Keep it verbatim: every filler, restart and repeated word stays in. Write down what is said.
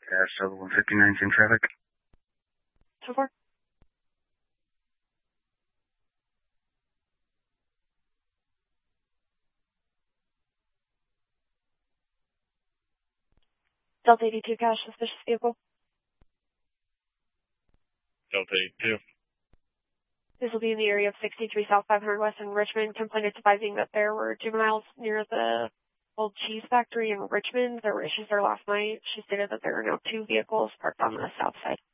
Cash, so one fifty-nine in traffic. So far? Delta eighty-two Cash, suspicious vehicle. Delta eighty-two. This will be in the area of sixty-three South five hundred West in Richmond. Complainant advising that there were juveniles near the old cheese factory in Richmond. There were issues there last night. She stated that there are now two vehicles parked on the south side.